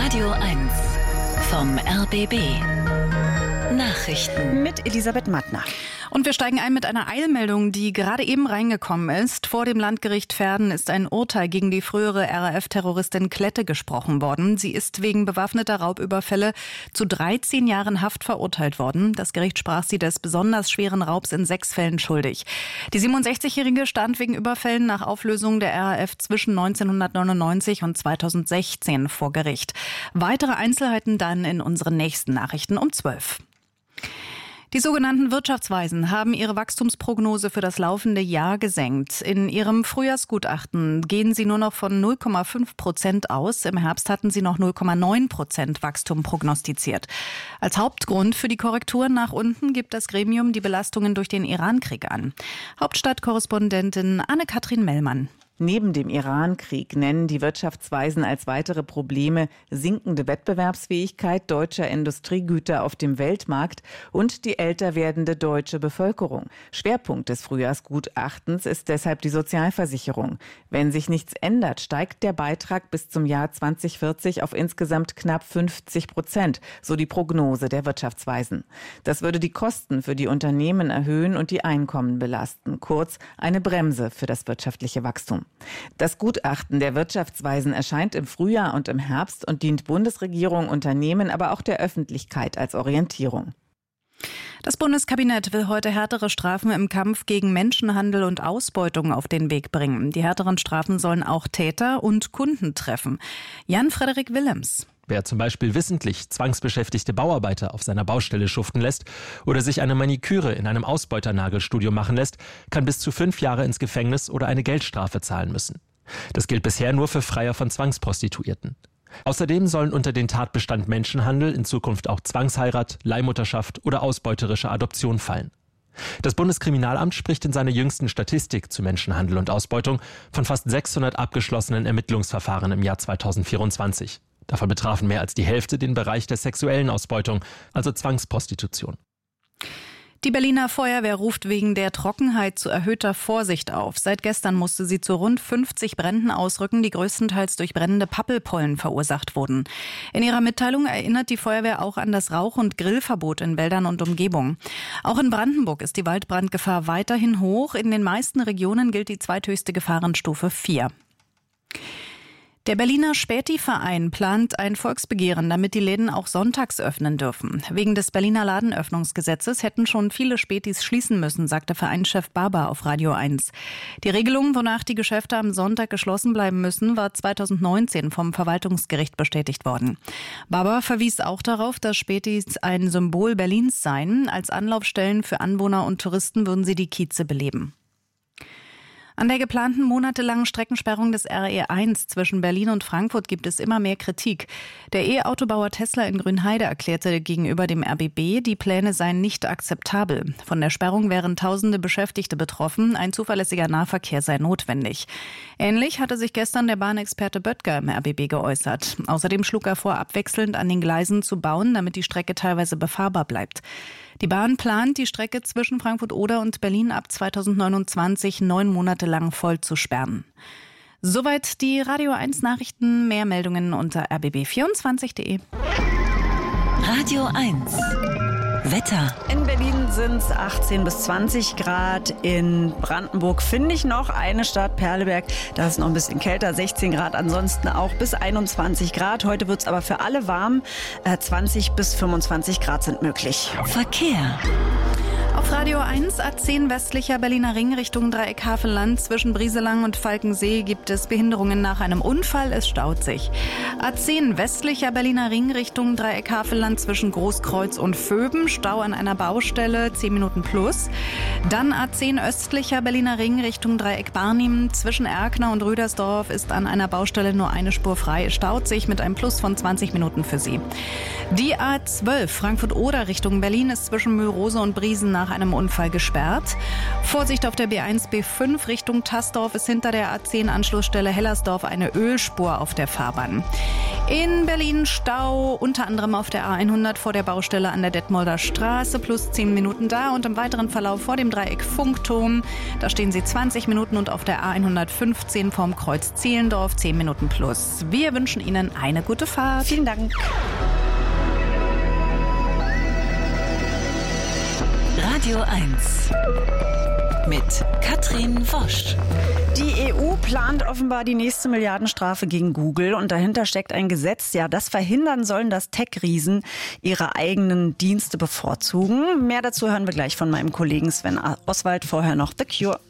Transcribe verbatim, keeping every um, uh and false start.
Radio eins vom R B B. Nachrichten mit Elisabeth Mattner. Und wir steigen ein mit einer Eilmeldung, die gerade eben reingekommen ist. Vor dem Landgericht Verden ist ein Urteil gegen die frühere R A F-Terroristin Klette gesprochen worden. Sie ist wegen bewaffneter Raubüberfälle zu dreizehn Jahren Haft verurteilt worden. Das Gericht sprach sie des besonders schweren Raubs in sechs Fällen schuldig. Die siebenundsechzigjährige stand wegen Überfällen nach Auflösung der R A F zwischen neunzehnhundertneunundneunzig und zweitausendsechzehn vor Gericht. Weitere Einzelheiten dann in unseren nächsten Nachrichten um zwölf. Die sogenannten Wirtschaftsweisen haben ihre Wachstumsprognose für das laufende Jahr gesenkt. In ihrem Frühjahrsgutachten gehen sie nur noch von null Komma fünf Prozent aus. Im Herbst hatten sie noch null Komma neun Prozent Wachstum prognostiziert. Als Hauptgrund für die Korrekturen nach unten gibt das Gremium die Belastungen durch den Irankrieg an. Hauptstadtkorrespondentin Anne-Kathrin Mellmann. Neben dem Irankrieg nennen die Wirtschaftsweisen als weitere Probleme sinkende Wettbewerbsfähigkeit deutscher Industriegüter auf dem Weltmarkt und die älter werdende deutsche Bevölkerung. Schwerpunkt des Frühjahrsgutachtens ist deshalb die Sozialversicherung. Wenn sich nichts ändert, steigt der Beitrag bis zum Jahr zweitausendvierzig auf insgesamt knapp fünfzig Prozent, so die Prognose der Wirtschaftsweisen. Das würde die Kosten für die Unternehmen erhöhen und die Einkommen belasten. Kurz eine Bremse für das wirtschaftliche Wachstum. Das Gutachten der Wirtschaftsweisen erscheint im Frühjahr und im Herbst und dient Bundesregierung, Unternehmen, aber auch der Öffentlichkeit als Orientierung. Das Bundeskabinett will heute härtere Strafen im Kampf gegen Menschenhandel und Ausbeutung auf den Weg bringen. Die härteren Strafen sollen auch Täter und Kunden treffen. Jan-Frederik Willems. Wer zum Beispiel wissentlich zwangsbeschäftigte Bauarbeiter auf seiner Baustelle schuften lässt oder sich eine Maniküre in einem Ausbeuternagelstudio machen lässt, kann bis zu fünf Jahre ins Gefängnis oder eine Geldstrafe zahlen müssen. Das gilt bisher nur für Freier von Zwangsprostituierten. Außerdem sollen unter den Tatbestand Menschenhandel in Zukunft auch Zwangsheirat, Leihmutterschaft oder ausbeuterische Adoption fallen. Das Bundeskriminalamt spricht in seiner jüngsten Statistik zu Menschenhandel und Ausbeutung von fast sechshundert abgeschlossenen Ermittlungsverfahren im Jahr zweitausendvierundzwanzig. Davon betrafen mehr als die Hälfte den Bereich der sexuellen Ausbeutung, also Zwangsprostitution. Die Berliner Feuerwehr ruft wegen der Trockenheit zu erhöhter Vorsicht auf. Seit gestern musste sie zu rund fünfzig Bränden ausrücken, die größtenteils durch brennende Pappelpollen verursacht wurden. In ihrer Mitteilung erinnert die Feuerwehr auch an das Rauch- und Grillverbot in Wäldern und Umgebung. Auch in Brandenburg ist die Waldbrandgefahr weiterhin hoch. In den meisten Regionen gilt die zweithöchste Gefahrenstufe vier. Der Berliner Späti-Verein plant ein Volksbegehren, damit die Läden auch sonntags öffnen dürfen. Wegen des Berliner Ladenöffnungsgesetzes hätten schon viele Spätis schließen müssen, sagte Vereinschef Barber auf Radio eins. Die Regelung, wonach die Geschäfte am Sonntag geschlossen bleiben müssen, war zweitausendneunzehn vom Verwaltungsgericht bestätigt worden. Barber verwies auch darauf, dass Spätis ein Symbol Berlins seien. Als Anlaufstellen für Anwohner und Touristen würden sie die Kieze beleben. An der geplanten monatelangen Streckensperrung des R E eins zwischen Berlin und Frankfurt gibt es immer mehr Kritik. Der E-Autobauer Tesla in Grünheide erklärte gegenüber dem R B B, die Pläne seien nicht akzeptabel. Von der Sperrung wären tausende Beschäftigte betroffen, ein zuverlässiger Nahverkehr sei notwendig. Ähnlich hatte sich gestern der Bahnexperte Böttger im R B B geäußert. Außerdem schlug er vor, abwechselnd an den Gleisen zu bauen, damit die Strecke teilweise befahrbar bleibt. Die Bahn plant, die Strecke zwischen Frankfurt-Oder und Berlin ab zweitausendneunundzwanzig neun Monate lang voll zu sperren. Soweit die Radio eins Nachrichten. Mehr Meldungen unter r b b vierundzwanzig punkt de. Radio eins Wetter. In Berlin sind es achtzehn bis zwanzig Grad. In Brandenburg finde ich noch eine Stadt, Perleberg. Da ist noch ein bisschen kälter, sechzehn Grad. Ansonsten auch bis einundzwanzig Grad. Heute wird es aber für alle warm. zwanzig bis fünfundzwanzig Grad sind möglich. Verkehr. Auf Radio eins, A zehn westlicher Berliner Ring Richtung Dreieck Havelland. Zwischen Brieselang und Falkensee gibt es Behinderungen nach einem Unfall. Es staut sich. A zehn westlicher Berliner Ring Richtung Dreieck Havelland zwischen Großkreuz und Vöben. Stau an einer Baustelle, zehn Minuten plus. Dann A zehn östlicher Berliner Ring Richtung Dreieck Barnim. Zwischen Erkner und Rüdersdorf ist an einer Baustelle nur eine Spur frei. Es staut sich mit einem Plus von zwanzig Minuten für Sie. Die A zwölf Frankfurt-Oder Richtung Berlin ist zwischen Mülrose und Briesen nach nach einem Unfall gesperrt. Vorsicht auf der B eins B fünf Richtung Tassdorf ist hinter der A zehn Anschlussstelle Hellersdorf eine Ölspur auf der Fahrbahn. In Berlin Stau, unter anderem auf der A hundert vor der Baustelle an der Detmolder Straße, plus zehn Minuten da und im weiteren Verlauf vor dem Dreieck Funkturm. Da stehen Sie zwanzig Minuten und auf der A hundertfünfzehn vorm Kreuz Zehlendorf zehn Minuten plus. Wir wünschen Ihnen eine gute Fahrt. Vielen Dank. Radio eins mit Katrin Wosch. Die E U plant offenbar die nächste Milliardenstrafe gegen Google und dahinter steckt ein Gesetz, ja, das verhindern sollen, dass Tech-Riesen ihre eigenen Dienste bevorzugen. Mehr dazu hören wir gleich von meinem Kollegen Sven Oswald. Vorher noch The Cure.